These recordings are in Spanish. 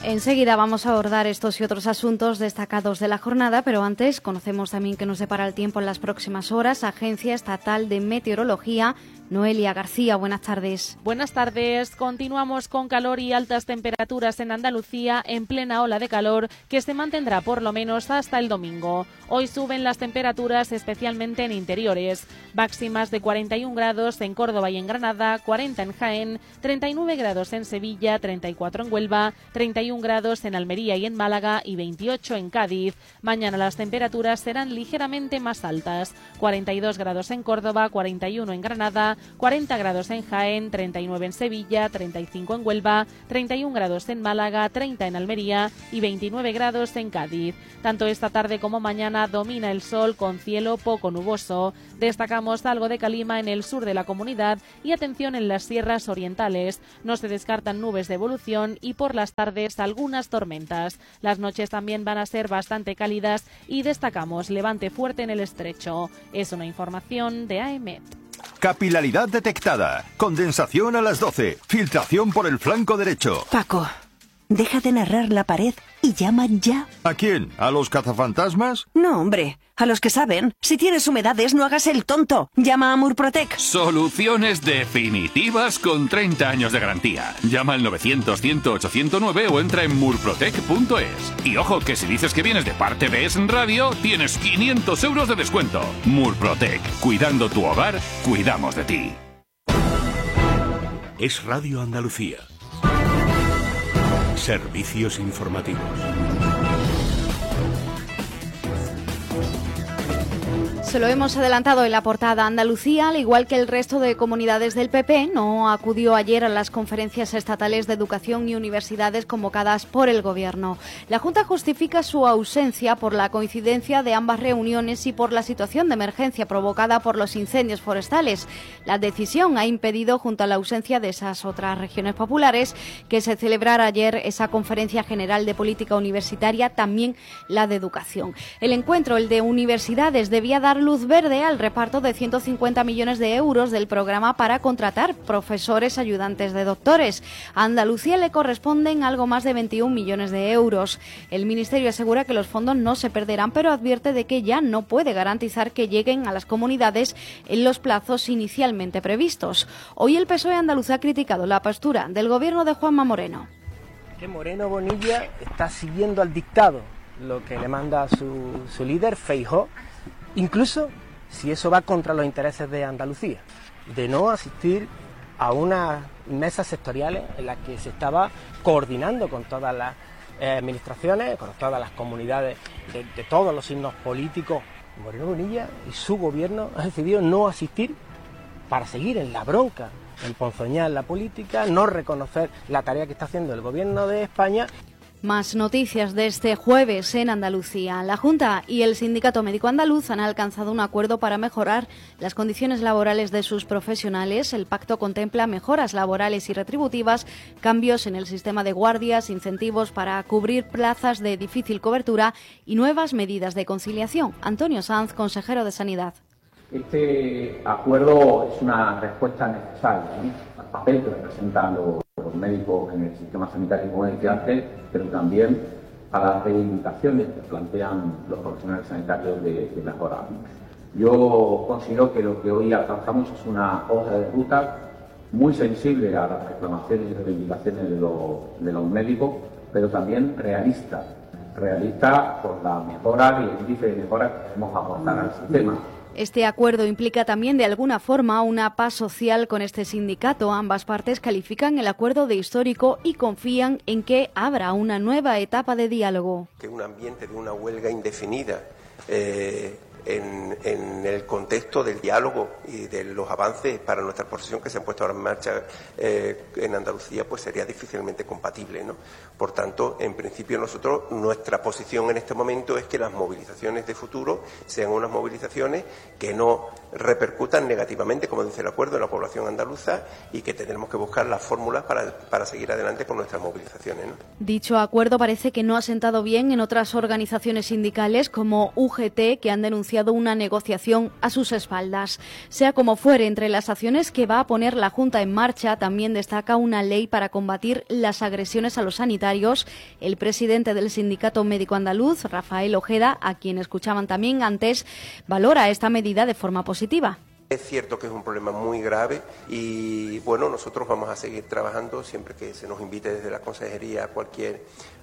Enseguida vamos a abordar estos y otros asuntos destacados de la jornada, pero antes conocemos también que nos depara el tiempo en las próximas horas. Agencia Estatal de Meteorología, Noelia García, buenas tardes. Buenas tardes. Continuamos con calor y altas temperaturas en Andalucía en plena ola de calor que se mantendrá por lo menos hasta el domingo. Hoy suben las temperaturas especialmente en interiores. Máximas de 41 grados en Córdoba y en Granada, 40 en Jaén, 39 grados en Sevilla, 34 en Huelva, 31 grados en Almería y en Málaga y 28 en Cádiz. Mañana las temperaturas serán ligeramente más altas. 42 grados en Córdoba, 41 en Granada, 40 grados en Jaén, 39 en Sevilla, 35 en Huelva, 31 grados en Málaga, 30 en Almería y 29 grados en Cádiz. Tanto esta tarde como mañana domina el sol con cielo poco nuboso. Destacamos algo de calima en el sur de la comunidad y atención en las sierras orientales. No se descartan nubes de evolución y por las tardes algunas tormentas. Las noches también van a ser bastante cálidas y destacamos levante fuerte en el estrecho. Es una información de AEMET. Capilaridad detectada. Condensación a las 12. Filtración por el flanco derecho. Paco, deja de narrar la pared y llama ya. ¿A quién? ¿A los cazafantasmas? No, hombre, a los que saben. Si tienes humedades, no hagas el tonto. Llama a Murprotec. Soluciones definitivas con 30 años de garantía. Llama al 900-100-809 o entra en murprotec.es. Y ojo, que si dices que vienes de parte de Es Radio, tienes 500 euros de descuento. Murprotec. Cuidando tu hogar, cuidamos de ti. Es Radio Andalucía. Servicios informativos. Se lo hemos adelantado en la portada. Andalucía, al igual que el resto de comunidades del PP, no acudió ayer a las conferencias estatales de educación y universidades convocadas por el Gobierno. La Junta justifica su ausencia por la coincidencia de ambas reuniones y por la situación de emergencia provocada por los incendios forestales. La decisión ha impedido, junto a la ausencia de esas otras regiones populares, que se celebrara ayer esa conferencia general de política universitaria, también la de educación. El encuentro, el de universidades, debía dar luz verde al reparto de 150 millones de euros del programa para contratar profesores ayudantes de doctores. A Andalucía le corresponden algo más de 21 millones de euros. El Ministerio asegura que los fondos no se perderán, pero advierte de que ya no puede garantizar que lleguen a las comunidades en los plazos inicialmente previstos. Hoy el PSOE andaluz ha criticado la postura del gobierno de Juanma Moreno. Que Moreno Bonilla está siguiendo al dictado lo que le manda su líder, Feijóo, incluso si eso va contra los intereses de Andalucía, de no asistir a unas mesas sectoriales en las que se estaba coordinando con todas las administraciones, con todas las comunidades de todos los signos políticos. Moreno Bonilla y su gobierno han decidido no asistir para seguir en la bronca, emponzoñar la política, no reconocer la tarea que está haciendo el gobierno de España. Más noticias de este jueves en Andalucía. La Junta y el Sindicato Médico Andaluz han alcanzado un acuerdo para mejorar las condiciones laborales de sus profesionales. El pacto contempla mejoras laborales y retributivas, cambios en el sistema de guardias, incentivos para cubrir plazas de difícil cobertura y nuevas medidas de conciliación. Antonio Sanz, consejero de Sanidad. Este acuerdo es una respuesta necesaria, al papel que representan los médicos en el sistema sanitario, como decía antes, pero también a las reivindicaciones que plantean los profesionales sanitarios de mejora. Yo considero que lo que hoy alcanzamos es una hoja de ruta muy sensible a las reclamaciones y reivindicaciones de los médicos, pero también realista por la mejora y el índice de mejora que queremos aportar al sistema. Este acuerdo implica también de alguna forma una paz social con este sindicato. Ambas partes califican el acuerdo de histórico y confían en que habrá una nueva etapa de diálogo. Que un ambiente de una huelga indefinida en el contexto del diálogo y de los avances para nuestra profesión que se han puesto ahora en marcha en Andalucía, pues sería difícilmente compatible, ¿no? Por tanto, en principio nuestra posición en este momento es que las movilizaciones de futuro sean unas movilizaciones que no repercutan negativamente, como dice el acuerdo, en la población andaluza y que tendremos que buscar las fórmulas para seguir adelante con nuestras movilizaciones, ¿no? Dicho acuerdo parece que no ha sentado bien en otras organizaciones sindicales como UGT, que han denunciado anunciado una negociación a sus espaldas. Sea como fuere, entre las acciones que va a poner la Junta en marcha también destaca una ley para combatir las agresiones a los sanitarios. El presidente del Sindicato Médico Andaluz, Rafael Ojeda, a quien escuchaban también antes, valora esta medida de forma positiva. Es cierto que es un problema muy grave y bueno, nosotros vamos a seguir trabajando siempre que se nos invite desde la consejería a cualquier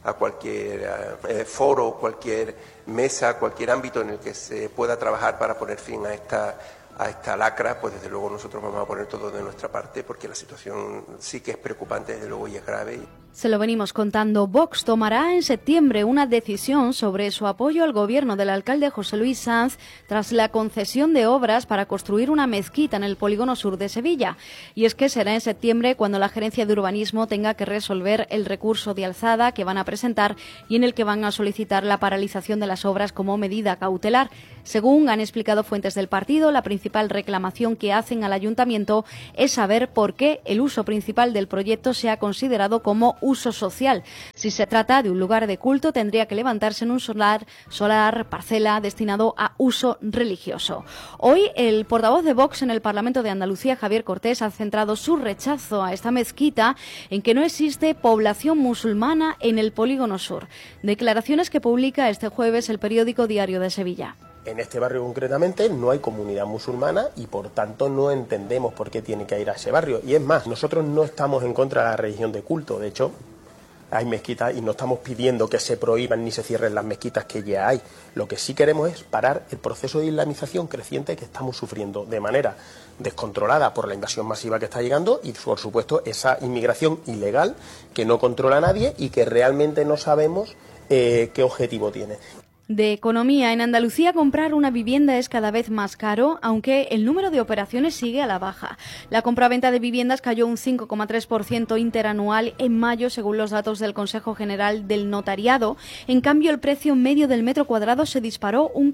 foro, cualquier mesa, cualquier ámbito en el que se pueda trabajar para poner fin a esta lacra, pues desde luego nosotros vamos a poner todo de nuestra parte porque la situación sí que es preocupante desde luego y es grave. Se lo venimos contando. Vox tomará en septiembre una decisión sobre su apoyo al gobierno del alcalde José Luis Sanz tras la concesión de obras para construir una mezquita en el polígono sur de Sevilla. Y es que será en septiembre cuando la Gerencia de Urbanismo tenga que resolver el recurso de alzada que van a presentar y en el que van a solicitar la paralización de las obras como medida cautelar. Según han explicado fuentes del partido, la principal reclamación que hacen al ayuntamiento es saber por qué el uso principal del proyecto se ha considerado como uso social. Si se trata de un lugar de culto, tendría que levantarse en un solar parcela destinado a uso religioso. Hoy, el portavoz de Vox en el Parlamento de Andalucía, Javier Cortés, ha centrado su rechazo a esta mezquita en que no existe población musulmana en el polígono sur. Declaraciones que publica este jueves el periódico Diario de Sevilla. En este barrio concretamente no hay comunidad musulmana y por tanto no entendemos por qué tiene que ir a ese barrio. Y es más, nosotros no estamos en contra de la religión de culto, de hecho hay mezquitas y no estamos pidiendo que se prohíban ni se cierren las mezquitas que ya hay. Lo que sí queremos es parar el proceso de islamización creciente que estamos sufriendo de manera descontrolada por la invasión masiva que está llegando y por supuesto esa inmigración ilegal que no controla nadie y que realmente no sabemos qué objetivo tiene. De economía, en Andalucía comprar una vivienda es cada vez más caro, aunque el número de operaciones sigue a la baja. La compraventa de viviendas cayó un 5,3% interanual en mayo, según los datos del Consejo General del Notariado. En cambio, el precio medio del metro cuadrado se disparó un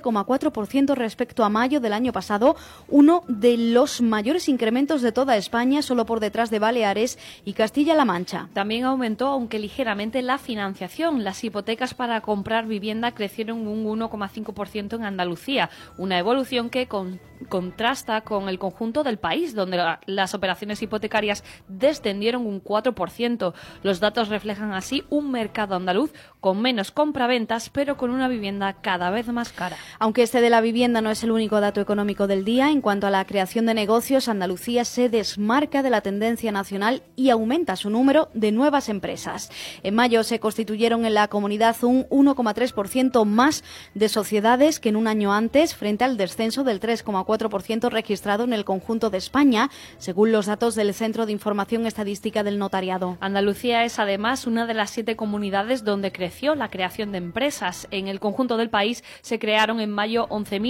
14,4% respecto a mayo del año pasado, uno de los mayores incrementos de toda España, solo por detrás de Baleares y Castilla-La Mancha. También aumentó, aunque ligeramente, la financiación. Las hipotecas para comprar vivienda crecieron un 1,5% en Andalucía, una evolución que contrasta con el conjunto del país, donde las operaciones hipotecarias descendieron un 4%. Los datos reflejan así un mercado andaluz con menos compraventas, pero con una vivienda cada vez más cara. Aunque este de la vivienda no es el único dato económico del día, en cuanto a la creación de negocios, Andalucía se desmarca de la tendencia nacional y aumenta su número de nuevas empresas. En mayo se constituyeron en la comunidad un 1,3% más de sociedades que en un año antes, frente al descenso del 3,4% registrado en el conjunto de España, según los datos del Centro de Información Estadística del Notariado. Andalucía es además una de las 7 comunidades donde creció la creación de empresas. En el conjunto del país se crearon en mayo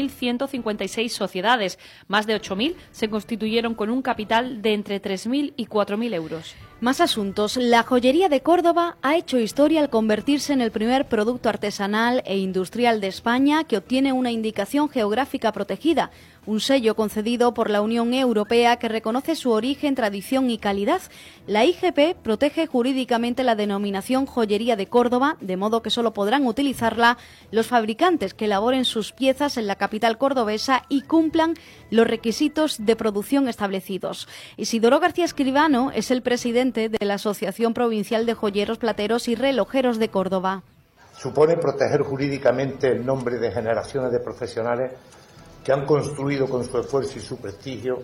11.156 sociedades. Más de 8.000 se constituyeron con un capital de entre 3.000 y 4.000 euros. Más asuntos. La joyería de Córdoba ha hecho historia al convertirse en el primer producto artesanal e industrial de España que obtiene una indicación geográfica protegida, un sello concedido por la Unión Europea que reconoce su origen, tradición y calidad. La IGP protege jurídicamente la denominación joyería de Córdoba, de modo que solo podrán utilizarla los fabricantes que elaboren sus piezas en la capital cordobesa y cumplan los requisitos de producción establecidos. Isidoro García Escribano es el presidente de la Asociación Provincial de Joyeros, Plateros y Relojeros de Córdoba. Supone proteger jurídicamente el nombre de generaciones de profesionales que han construido con su esfuerzo y su prestigio.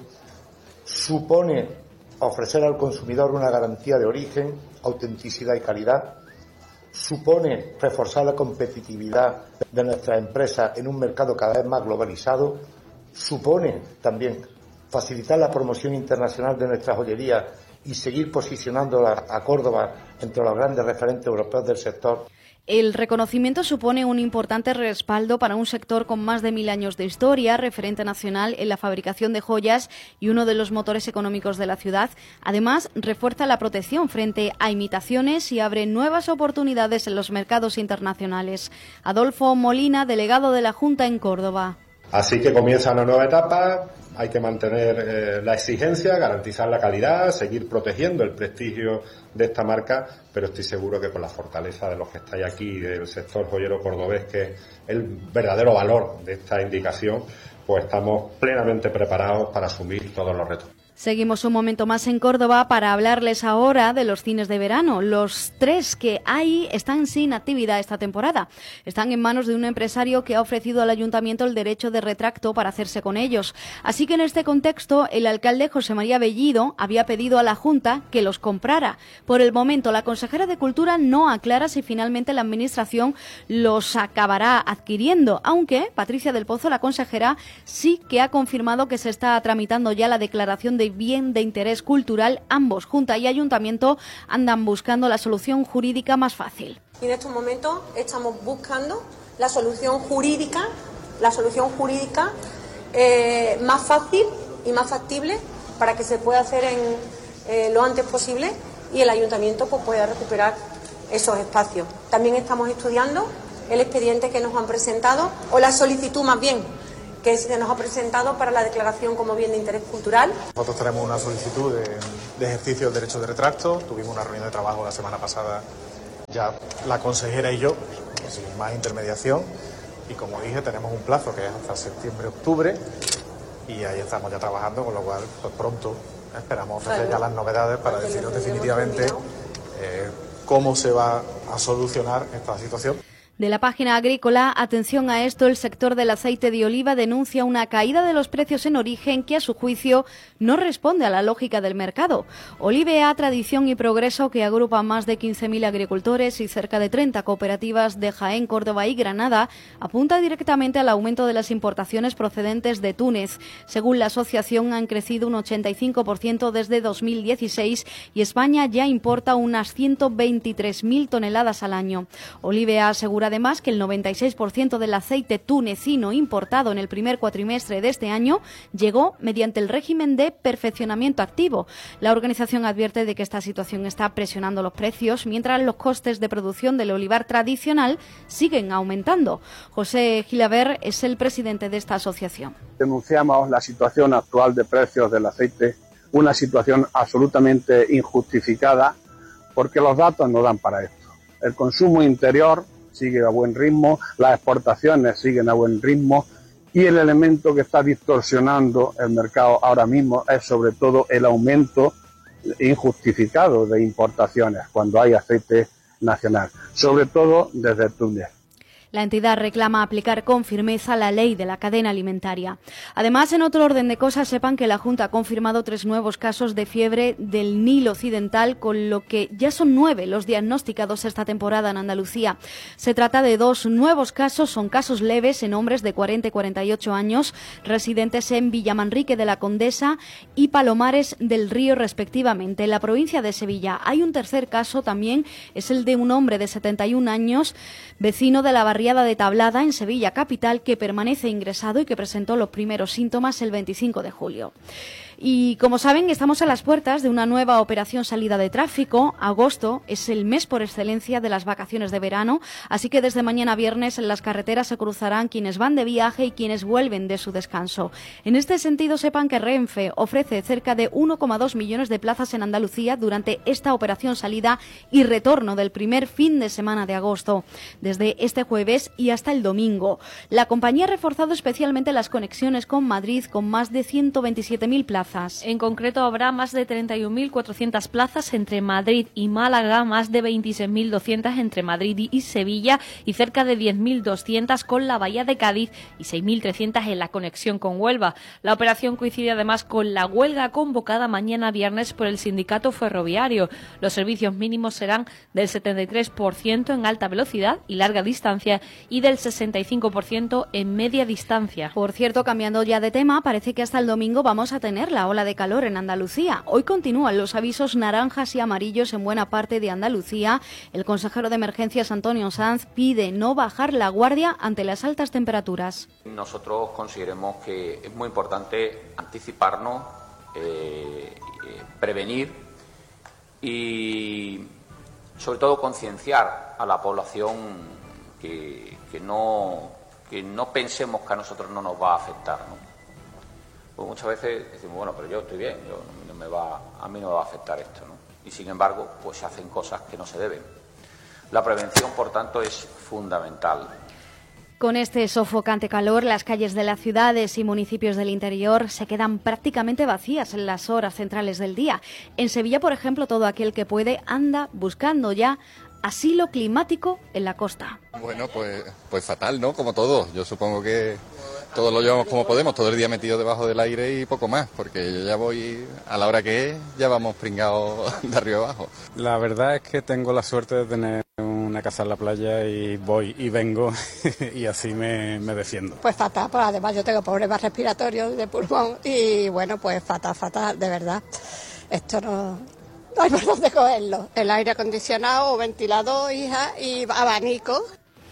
Supone ofrecer al consumidor una garantía de origen, autenticidad y calidad. Supone reforzar la competitividad de nuestras empresas en un mercado cada vez más globalizado. Supone también facilitar la promoción internacional de nuestra joyería y seguir posicionándola a Córdoba entre los grandes referentes europeos del sector. El reconocimiento supone un importante respaldo para un sector con más de 1000 años de historia, referente nacional en la fabricación de joyas y uno de los motores económicos de la ciudad. Además, refuerza la protección frente a imitaciones y abre nuevas oportunidades en los mercados internacionales. Adolfo Molina, delegado de la Junta en Córdoba. Así que comienza una nueva etapa, hay que mantener la exigencia, garantizar la calidad, seguir protegiendo el prestigio de esta marca, pero estoy seguro que con la fortaleza de los que estáis aquí, del sector joyero cordobés, que es el verdadero valor de esta indicación, pues estamos plenamente preparados para asumir todos los retos. Seguimos un momento más en Córdoba para hablarles ahora de los cines de verano. Los 3 que hay están sin actividad esta temporada. Están en manos de un empresario que ha ofrecido al ayuntamiento el derecho de retracto para hacerse con ellos. Así que en este contexto, el alcalde José María Bellido había pedido a la Junta que los comprara. Por el momento, la consejera de Cultura no aclara si finalmente la Administración los acabará adquiriendo, aunque Patricia del Pozo, la consejera, sí que ha confirmado que se está tramitando ya la declaración de bien de interés cultural. Ambos, Junta y Ayuntamiento, andan buscando la solución jurídica más fácil. Y en estos momentos estamos buscando la solución jurídica más fácil y más factible para que se pueda hacer en lo antes posible y el Ayuntamiento pues pueda recuperar esos espacios. También estamos estudiando el expediente que nos han presentado, o la solicitud más bien, que se nos ha presentado para la declaración como bien de interés cultural. Nosotros tenemos una solicitud de ejercicio del derecho de retracto. Tuvimos una reunión de trabajo la semana pasada, ya la consejera y yo, sin más intermediación, y como dije, tenemos un plazo que es hasta septiembre-octubre, y ahí estamos ya trabajando, con lo cual pues pronto esperamos ofrecer ya las novedades para deciros definitivamente cómo se va a solucionar esta situación. De la página agrícola, atención a esto, el sector del aceite de oliva denuncia una caída de los precios en origen que a su juicio no responde a la lógica del mercado. Olivea, Tradición y Progreso, que agrupa más de 15.000 agricultores y cerca de 30 cooperativas de Jaén, Córdoba y Granada, apunta directamente al aumento de las importaciones procedentes de Túnez. Según la asociación, han crecido un 85% desde 2016 y España ya importa unas 123.000 toneladas al año. Olivea asegura además que el 96% del aceite tunecino importado en el primer cuatrimestre de este año llegó mediante el régimen de perfeccionamiento activo. La organización advierte de que esta situación está presionando los precios, mientras los costes de producción del olivar tradicional siguen aumentando. José Gilaber es el presidente de esta asociación. Denunciamos la situación actual de precios del aceite, una situación absolutamente injustificada, porque los datos no dan para esto. El consumo interior sigue a buen ritmo, las exportaciones siguen a buen ritmo y el elemento que está distorsionando el mercado ahora mismo es sobre todo el aumento injustificado de importaciones cuando hay aceite nacional, sobre todo desde Túnez. La entidad reclama aplicar con firmeza la ley de la cadena alimentaria. Además, en otro orden de cosas, sepan que la Junta ha confirmado 3 nuevos casos de fiebre del Nil Occidental, con lo que ya son 9 los diagnosticados esta temporada en Andalucía. Se trata de 2 nuevos casos, son casos leves en hombres de 40 y 48 años, residentes en Villamanrique de la Condesa y Palomares del Río, respectivamente. En la provincia de Sevilla hay un tercer caso también, es el de un hombre de 71 años, vecino de la barriada de Tablada, en Sevilla capital, que permanece ingresado y que presentó los primeros síntomas el 25 de julio. Y como saben, estamos a las puertas de una nueva operación salida de tráfico. Agosto es el mes por excelencia de las vacaciones de verano, así que desde mañana viernes en las carreteras se cruzarán quienes van de viaje y quienes vuelven de su descanso. En este sentido, sepan que Renfe ofrece cerca de 1,2 millones de plazas en Andalucía durante esta operación salida y retorno del primer fin de semana de agosto, desde este jueves y hasta el domingo. La compañía ha reforzado especialmente las conexiones con Madrid con más de 127.000 plazas. En concreto, habrá más de 31.400 plazas entre Madrid y Málaga, más de 26.200 entre Madrid y Sevilla y cerca de 10.200 con la Bahía de Cádiz y 6.300 en la conexión con Huelva. La operación coincide además con la huelga convocada mañana viernes por el sindicato ferroviario. Los servicios mínimos serán del 73% en alta velocidad y larga distancia y del 65% en media distancia. Por cierto, cambiando ya de tema, parece que hasta el domingo vamos a tener la ola de calor en Andalucía. Hoy continúan los avisos naranjas y amarillos en buena parte de Andalucía. El consejero de Emergencias, Antonio Sanz, pide no bajar la guardia ante las altas temperaturas. Nosotros consideramos que es muy importante anticiparnos, prevenir y sobre todo concienciar a la población que que no pensemos que a nosotros no nos va a afectar, ¿no? Pues muchas veces decimos, bueno, pero yo estoy bien, a mí no me va a afectar esto, ¿no? Y sin embargo, pues se hacen cosas que no se deben. La prevención, por tanto, es fundamental. Con este sofocante calor, las calles de las ciudades y municipios del interior se quedan prácticamente vacías en las horas centrales del día. En Sevilla, por ejemplo, todo aquel que puede anda buscando ya asilo climático en la costa. Bueno, pues fatal, ¿no? Como todo. Yo supongo que todos lo llevamos como podemos, todo el día metido debajo del aire y poco más, porque yo ya voy, a la hora que es, ya vamos pringados de arriba abajo. La verdad es que tengo la suerte de tener una casa en la playa y voy y vengo y así me defiendo. Pues fatal, pues además yo tengo problemas respiratorios de pulmón y bueno, pues fatal, de verdad. Esto no hay por dónde cogerlo. El aire acondicionado, ventilador, hija, y abanico.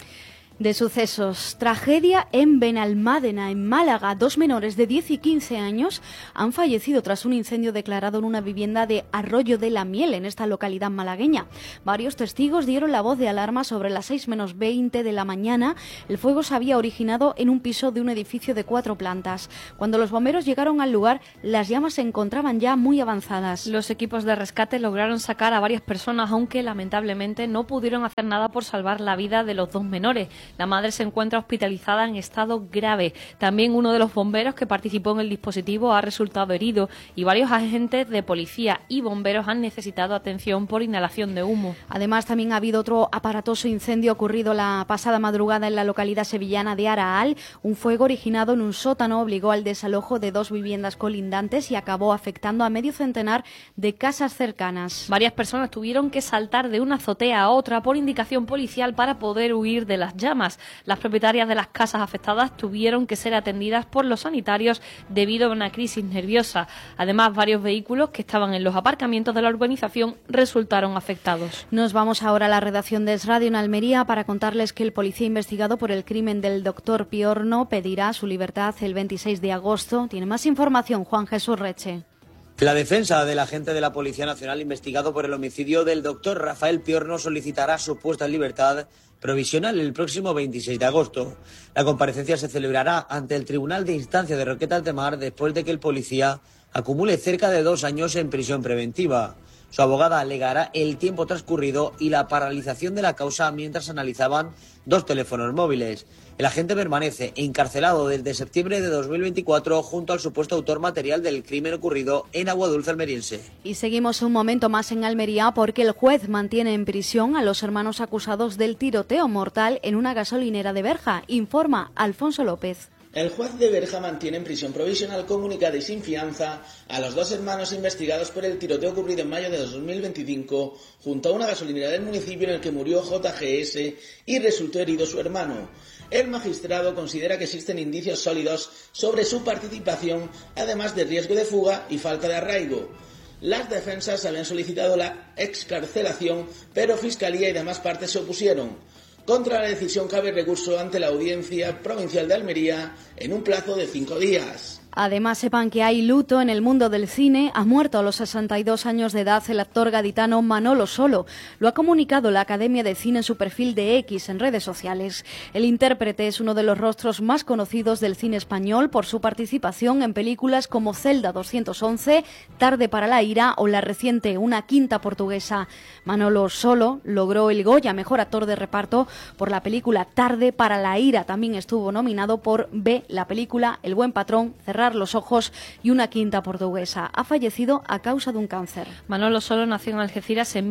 De sucesos, tragedia en Benalmádena, en Málaga. 2 menores de 10 y 15 años han fallecido tras un incendio declarado en una vivienda de Arroyo de la Miel, en esta localidad malagueña. Varios testigos dieron la voz de alarma sobre las 6 menos 20 de la mañana. El fuego se había originado en un piso de un edificio de 4 plantas. Cuando los bomberos llegaron al lugar, las llamas se encontraban ya muy avanzadas. Los equipos de rescate lograron sacar a varias personas, aunque lamentablemente no pudieron hacer nada por salvar la vida de los 2 menores. La madre se encuentra hospitalizada en estado grave. También uno de los bomberos que participó en el dispositivo ha resultado herido y varios agentes de policía y bomberos han necesitado atención por inhalación de humo. Además, también ha habido otro aparatoso incendio ocurrido la pasada madrugada en la localidad sevillana de Araal. Un fuego originado en un sótano obligó al desalojo de 2 viviendas colindantes y acabó afectando a medio centenar de casas cercanas. Varias personas tuvieron que saltar de una azotea a otra por indicación policial para poder huir de las llamas. Las propietarias de las casas afectadas tuvieron que ser atendidas por los sanitarios debido a una crisis nerviosa. Además, varios vehículos que estaban en los aparcamientos de la urbanización resultaron afectados. Nos vamos ahora a la redacción de Es Radio en Almería para contarles que el policía investigado por el crimen del doctor Piorno pedirá su libertad el 26 de agosto. Tiene más información Juan Jesús Reche. La defensa del agente de la Policía Nacional investigado por el homicidio del doctor Rafael Piorno solicitará su puesta en libertad provisional el próximo 26 de agosto. La comparecencia se celebrará ante el Tribunal de Instancia de Roquetas de Mar después de que el policía acumule cerca de 2 años en prisión preventiva. Su abogada alegará el tiempo transcurrido y la paralización de la causa mientras analizaban 2 teléfonos móviles. El agente permanece encarcelado desde septiembre de 2024 junto al supuesto autor material del crimen ocurrido en Aguadulce almeriense. Y seguimos un momento más en Almería porque el juez mantiene en prisión a los hermanos acusados del tiroteo mortal en una gasolinera de Berja. Informa Alfonso López. El juez de Berja mantiene en prisión provisional comunicada y sin fianza a los 2 hermanos investigados por el tiroteo ocurrido en mayo de 2025 junto a una gasolinera del municipio en el que murió JGS y resultó herido su hermano. El magistrado considera que existen indicios sólidos sobre su participación, además de riesgo de fuga y falta de arraigo. Las defensas habían solicitado la excarcelación, pero Fiscalía y demás partes se opusieron. Contra la decisión cabe recurso ante la Audiencia Provincial de Almería en un plazo de 5 días. Además, sepan que hay luto en el mundo del cine. Ha muerto a los 62 años de edad el actor gaditano Manolo Solo. Lo ha comunicado la Academia de Cine en su perfil de X en redes sociales. El intérprete es uno de los rostros más conocidos del cine español por su participación en películas como Celda 211, Tarde para la ira o la reciente Una quinta portuguesa. Manolo Solo logró el Goya Mejor Actor de Reparto por la película Tarde para la ira. También estuvo nominado por B, la película El buen patrón, Cerrar los ojos y Una quinta portuguesa. Ha fallecido a causa de un cáncer. Manolo Solo nació en Algeciras en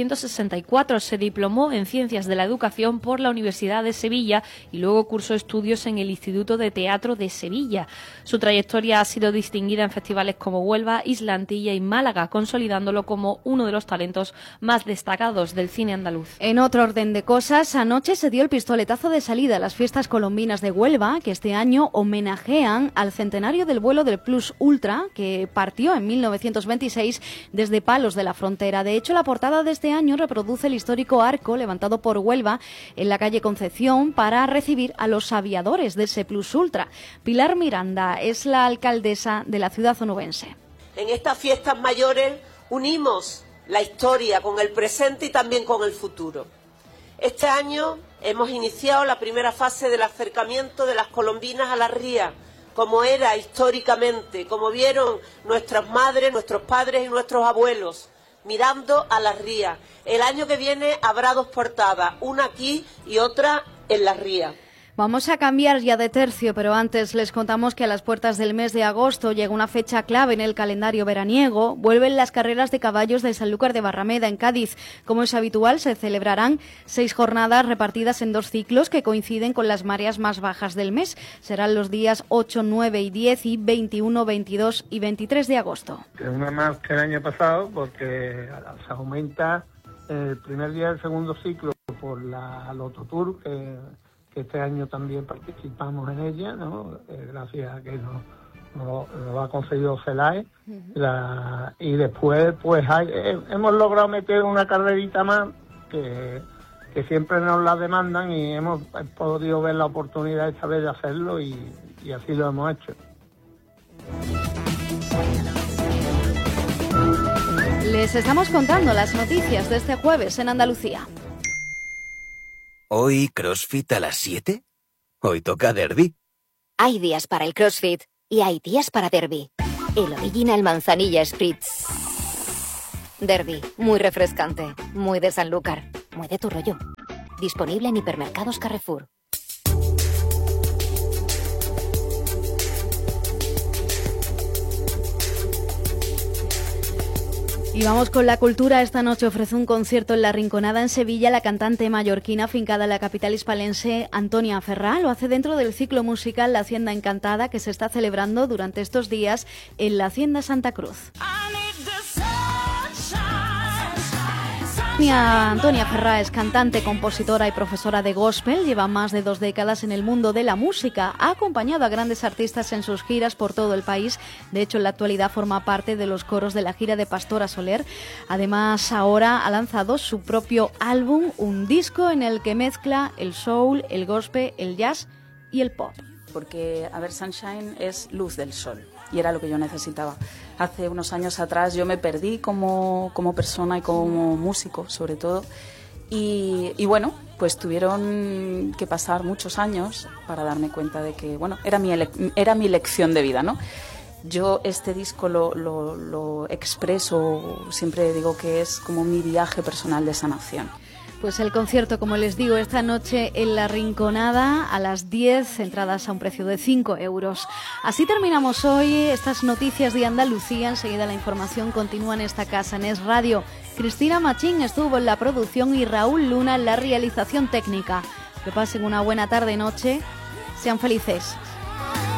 1964. Se diplomó en Ciencias de la Educación por la Universidad de Sevilla y luego cursó estudios en el Instituto de Teatro de Sevilla. Su trayectoria ha sido distinguida en festivales como Huelva, Isla Antilla y Málaga, consolidándolo como uno de los talentos más destacados del cine andaluz. En otro orden de cosas, anoche se dio el pistoletazo de salida a las fiestas colombinas de Huelva, que este año homenajean al centenario del vuelo del Plus Ultra, que partió en 1926 desde Palos de la Frontera. De hecho, la portada de este año reproduce el histórico arco levantado por Huelva en la calle Concepción para recibir a los aviadores de ese Plus Ultra. Pilar Miranda es la alcaldesa de la ciudad onubense. En estas fiestas mayores unimos la historia con el presente y también con el futuro. Este año hemos iniciado la primera fase del acercamiento de las colombinas a la ría, como era históricamente, como vieron nuestras madres, nuestros padres y nuestros abuelos, mirando a las rías. El año que viene habrá 2 portadas, una aquí y otra en la ría. Vamos a cambiar ya de tercio, pero antes les contamos que a las puertas del mes de agosto llega una fecha clave en el calendario veraniego. Vuelven las carreras de caballos de Sanlúcar de Barrameda en Cádiz. Como es habitual, se celebrarán 6 jornadas repartidas en 2 ciclos que coinciden con las mareas más bajas del mes. Serán los días 8, 9 y 10 y 21, 22 y 23 de agosto. Una más que el año pasado porque se aumenta el primer día del segundo ciclo por la Loto Tour, que este año también participamos en ella, ¿no? Gracias a que nos lo ha concedido CELAE. Y después pues hemos logrado meter una carrerita más que siempre nos la demandan y hemos podido ver la oportunidad esta vez de hacerlo y así lo hemos hecho. Les estamos contando las noticias de este jueves en Andalucía. ¿Hoy CrossFit a las 7? ¿Hoy toca derbi? Hay días para el CrossFit y hay días para derbi. El Original Manzanilla Spritz. Derbi, muy refrescante, muy de Sanlúcar, muy de tu rollo. Disponible en hipermercados Carrefour. Y vamos con la cultura. Esta noche ofrece un concierto en La Rinconada en Sevilla la cantante mallorquina afincada en la capital hispalense Antonia Ferrá. Lo hace dentro del ciclo musical La Hacienda Encantada, que se está celebrando durante estos días en la Hacienda Santa Cruz. Antonia Ferrá es cantante, compositora y profesora de gospel. Lleva más de 2 décadas en el mundo de la música. Ha acompañado a grandes artistas en sus giras por todo el país. De hecho, en la actualidad forma parte de los coros de la gira de Pastora Soler. Además, ahora ha lanzado su propio álbum, un disco en el que mezcla el soul, el gospel, el jazz y el pop. Porque, a ver, Sunshine es luz del sol y era lo que yo necesitaba. Hace unos años atrás yo me perdí como persona y como músico, sobre todo, y bueno, pues tuvieron que pasar muchos años para darme cuenta de que, bueno, era mi lección de vida, ¿no? Yo este disco lo expreso, siempre digo que es como mi viaje personal de sanación. Pues el concierto, como les digo, esta noche en La Rinconada a las 10, entradas a un precio de 5 euros. Así terminamos hoy estas noticias de Andalucía. Enseguida la información continúa en esta casa, en Es Radio. Cristina Machín estuvo en la producción y Raúl Luna en la realización técnica. Que pasen una buena tarde-noche. Sean felices.